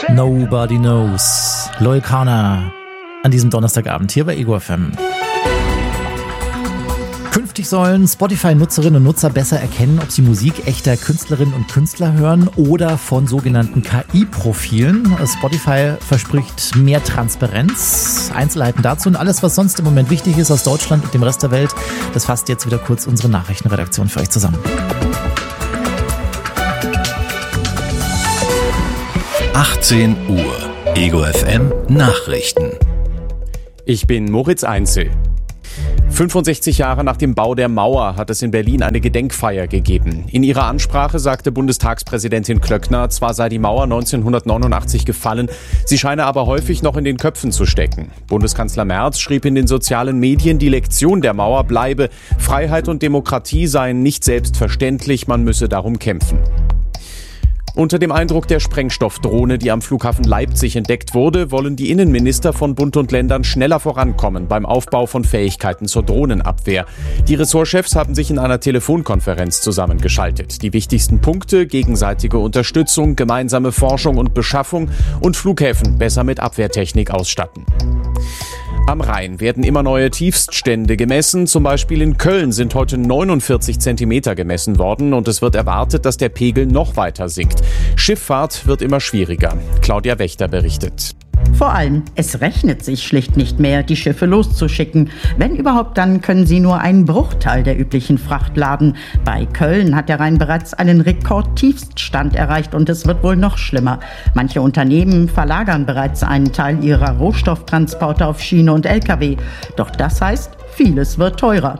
Nobody Knows. Loyle Carner an diesem Donnerstagabend hier bei Ego FM. Künftig sollen Spotify-Nutzerinnen und Nutzer besser erkennen, ob sie Musik echter Künstlerinnen und Künstler hören oder von sogenannten KI-Profilen. Spotify verspricht mehr Transparenz. Einzelheiten dazu und alles, was sonst im Moment wichtig ist aus Deutschland und dem Rest der Welt, das fasst jetzt wieder kurz unsere Nachrichtenredaktion für euch zusammen. 18 Uhr. Ego FM Nachrichten. Ich bin Moritz Einzel. 65 Jahre nach dem Bau der Mauer hat es in Berlin eine Gedenkfeier gegeben. In ihrer Ansprache sagte Bundestagspräsidentin Klöckner, zwar sei die Mauer 1989 gefallen, sie scheine aber häufig noch in den Köpfen zu stecken. Bundeskanzler Merz schrieb in den sozialen Medien, die Lektion der Mauer bleibe, Freiheit und Demokratie seien nicht selbstverständlich, man müsse darum kämpfen. Unter dem Eindruck der Sprengstoffdrohne, die am Flughafen Leipzig entdeckt wurde, wollen die Innenminister von Bund und Ländern schneller vorankommen beim Aufbau von Fähigkeiten zur Drohnenabwehr. Die Ressortchefs haben sich in einer Telefonkonferenz zusammengeschaltet. Die wichtigsten Punkte: gegenseitige Unterstützung, gemeinsame Forschung und Beschaffung und Flughäfen besser mit Abwehrtechnik ausstatten. Am Rhein werden immer neue Tiefststände gemessen. Zum Beispiel in Köln sind heute 49 Zentimeter gemessen worden und es wird erwartet, dass der Pegel noch weiter sinkt. Schifffahrt wird immer schwieriger. Claudia Wächter berichtet. Vor allem, es rechnet sich schlicht nicht mehr, die Schiffe loszuschicken. Wenn überhaupt, dann können sie nur einen Bruchteil der üblichen Fracht laden. Bei Köln hat der Rhein bereits einen Rekordtiefststand erreicht und es wird wohl noch schlimmer. Manche Unternehmen verlagern bereits einen Teil ihrer Rohstofftransporte auf Schiene und LKW. Doch das heißt, vieles wird teurer.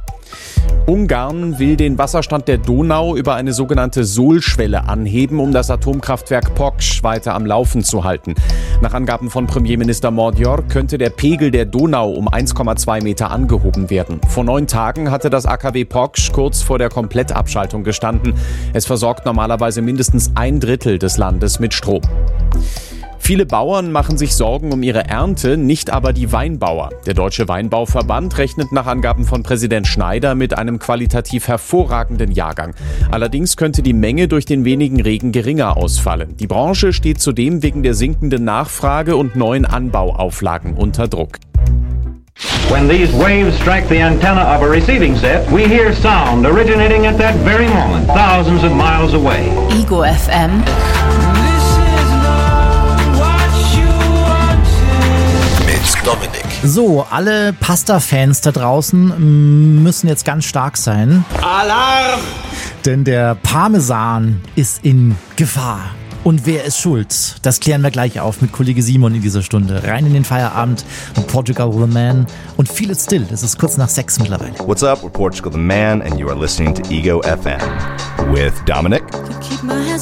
Ungarn will den Wasserstand der Donau über eine sogenannte Sohlschwelle anheben, um das Atomkraftwerk Poksch weiter am Laufen zu halten. Nach Angaben von Premierminister Magyar könnte der Pegel der Donau um 1,2 Meter angehoben werden. Vor 9 Tagen hatte das AKW Poksch kurz vor der Komplettabschaltung gestanden. Es versorgt normalerweise mindestens 1/3 des Landes mit Strom. Viele Bauern machen sich Sorgen um ihre Ernte, nicht aber die Weinbauer. Der Deutsche Weinbauverband rechnet nach Angaben von Präsident Schneider mit einem qualitativ hervorragenden Jahrgang. Allerdings könnte die Menge durch den wenigen Regen geringer ausfallen. Die Branche steht zudem wegen der sinkenden Nachfrage und neuen Anbauauflagen unter Druck. When these waves strike the antenna of a receiving set, we hear sound originating at that very moment, thousands of miles away. Ego FM. Dominik. So, alle Pasta-Fans da draußen müssen jetzt ganz stark sein. Alarm! Denn der Parmesan ist in Gefahr. Und wer ist schuld? Das klären wir gleich auf mit Kollege Simon in dieser Stunde. Rein in den Feierabend mit Portugal the Man und Feel It Still. Es ist kurz nach 6 mittlerweile. What's up? We're Portugal the Man and you are listening to Ego FM with Dominic.